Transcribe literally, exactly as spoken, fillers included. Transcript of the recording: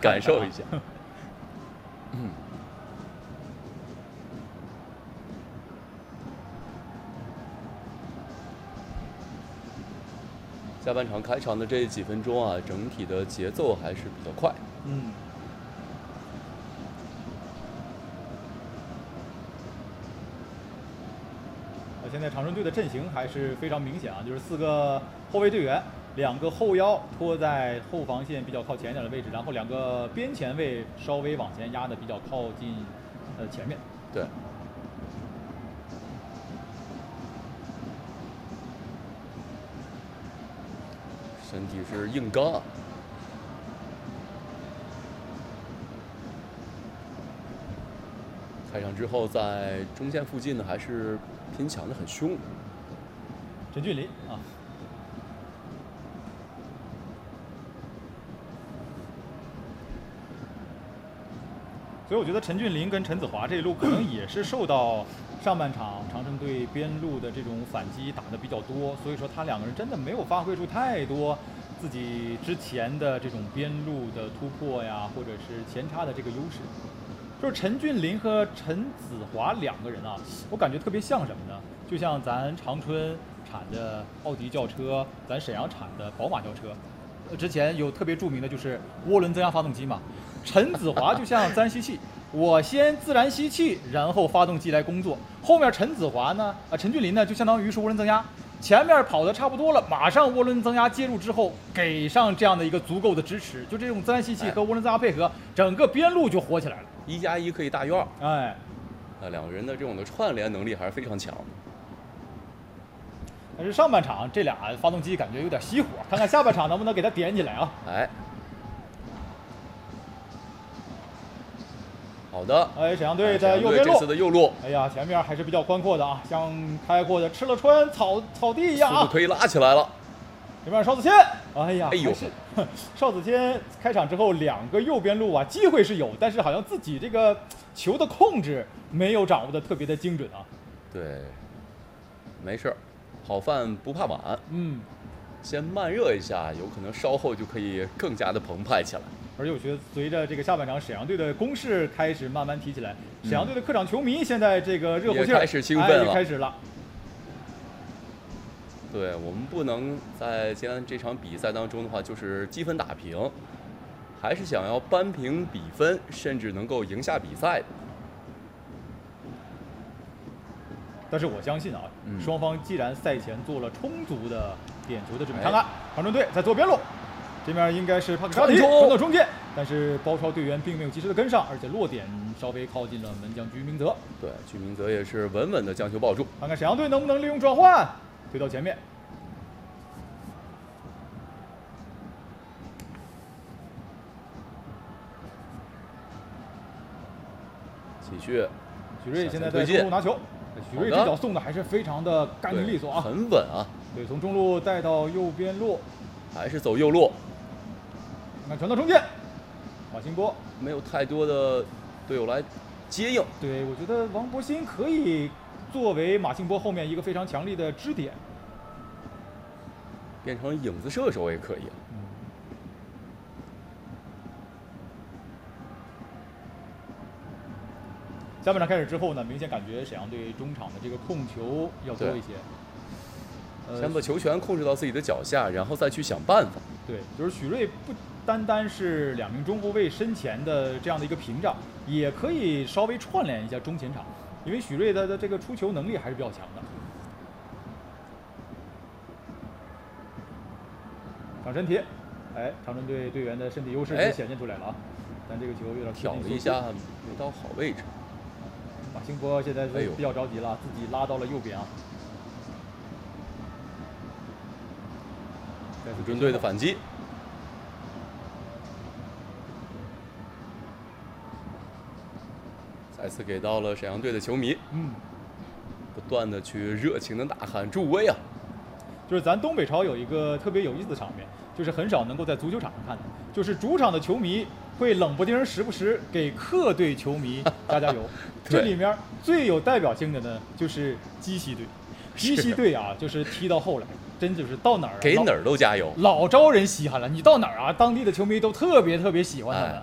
感受一下。嗯。下半场开场的这几分钟啊，整体的节奏还是比较快。 嗯。现在长春队的阵型还是非常明显啊，就是四个后卫队员，两个后腰拖在后防线比较靠前一点的位置，然后两个边前卫稍微往前压的比较靠近呃前面。 对。身体是硬刚啊。开场之后，在中线附近呢，还是拼抢的很凶。 陈俊霖啊，所以我觉得陈俊霖跟陈子华这一路可能也是受到上半场长春队边路的这种反击打得比较多，所以说他两个人真的没有发挥出太多自己之前的这种边路的突破呀，或者是前插的这个优势。就是陈俊霖和陈子华两个人啊，我感觉特别像什么呢？就像咱长春产的奥迪轿车，咱沈阳产的宝马轿车。呃，之前有特别著名的就是涡轮增压发动机嘛。陈子华就像自然吸气，我先自然吸气，然后发动机来工作。后面陈子华呢，啊，陈俊霖呢，就相当于是涡轮增压。前面跑的差不多了，马上涡轮增压介入之后，给上这样的一个足够的支持，就这种自然吸气和涡轮增压配合，整个边路就火起来了。 一加一可以大于二。 哎， 那两个人的这种的串联能力还是非常强的。 但是上半场这俩发动机感觉有点熄火，看看下半场能不能给它点起来啊？ 哎，好的。 哎，沈阳队在右边路， 这次的右路， 哎呀，前面还是比较宽阔的啊，像开阔的吃了川草草地一样啊。 速度可以拉起来了。 这边邵子谦，哎呀， 哎呦， 邵子谦开场之后两个右边路啊，机会是有，但是好像自己这个球的控制没有掌握的特别的精准啊。 对，没事儿，好饭不怕晚。 嗯， 先慢热一下，有可能稍后就可以更加的澎湃起来。 而且我觉得随着这个下半场沈阳队的攻势开始慢慢提起来，沈阳队的客场球迷现在这个热乎劲儿开始兴奋了， 哎、开始了。 对，我们不能在今天这场比赛当中的话，就是积分打平，还是想要扳平比分，甚至能够赢下比赛的。 但是我相信啊， 嗯、 双方既然赛前做了充足的点球的准备，看看长春队在左边路，这面应该是帕克沙里传到中间，但是包抄队员并没有及时的跟上，而且落点稍微靠近了门将居明泽。 对，居明泽也是稳稳的将球抱住。 看看沈阳队能不能利用转换推到前面。 继续， 许瑞现在在中路拿球，许瑞这脚送的还是非常的干净利索啊， 很稳啊。 对，从中路带到右边路， 还是走右路。 看传到中间，马兴波没有太多的队友来接应。 对，我觉得王博鑫可以作为马兴波后面一个非常强力的支点， 变成影子射手也可以。 嗯，下半场开始之后呢，明显感觉沈阳队中场的这个控球要多一些。 呃、先把球权控制到自己的脚下，然后再去想办法。 对，就是许瑞不单单是两名中后卫身前的这样的一个屏障，也可以稍微串联一下中前场，因为许瑞他的这个出球能力还是比较强的。长身体，哎，长春队队员的身体优势就显现出来了啊！但这个球有点挑了一下，没到好位置。 马兴波现在是比较着急了，自己拉到了右边啊。 富春队的反击，再次给到了沈阳队的球迷， 嗯， 不断的去热情的呐喊助威啊！ 就是咱东北超有一个特别有意思的场面，就是很少能够在足球场上看的，就是主场的球迷会冷不丁时不时给客队球迷加加油。这里面最有代表性的呢，就是鸡西队。鸡西队啊，就是踢到后来，真就是到哪儿、啊、 给哪儿都加油， 老招人稀罕了。你到哪儿啊，当地的球迷都特别特别喜欢他们。哎